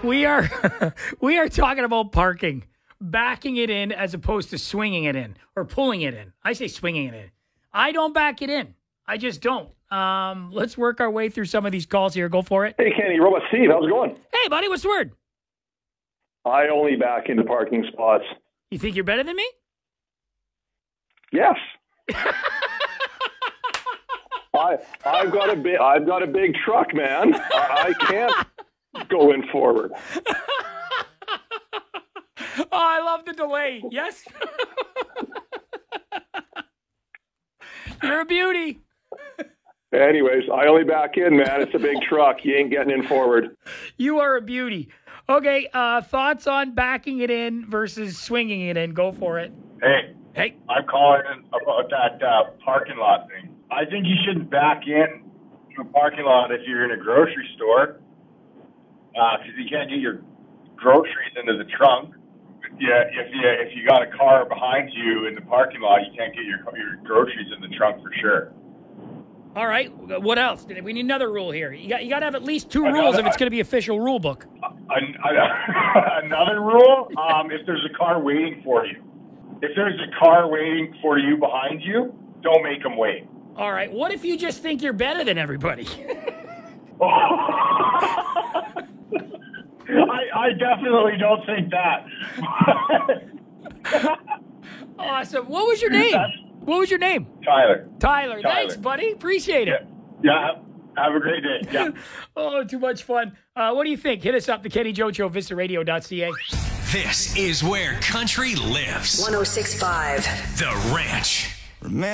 We are we are talking about parking, backing it in as opposed to swinging it in or pulling it in. I say swinging it in. I don't back it in. I just don't. Let's work our way through some of these calls here. Go for it. Hey, Kenny, Robot Steve, how's it going? Hey, buddy, what's the word? I only back into parking spots. You think you're better than me? Yes. I've got a big truck, man. I can't go in forward. Oh, I love the delay. Yes. You're a beauty. Anyways, I only back in, man. It's a big truck. You ain't getting in forward. You are a beauty. Okay, thoughts on backing it in versus swinging it in? Go for it. Hey, I'm calling about that parking lot thing. I think you shouldn't back in to a parking lot if you're in a grocery store, because you can't get your groceries into the trunk. Yeah, if you got a car behind you in the parking lot, you can't get your groceries in the trunk for sure. All right. What else? We need another rule here. You got to have at least two rules if it's going to be official rule book. Another rule: if there's a car waiting for you, if there's a car waiting for you behind you, don't make them wait. All right. What if you just think you're better than everybody? I definitely don't think that. Awesome. What was your name? What was your name? Tyler. Thanks, buddy. Appreciate it. Yeah. Have a great day. Yeah. Oh, too much fun. What do you think? Hit us up, the Kenny Joe Show, VistaRadio.ca. This is where country lives. 106.5. The Ranch. Remember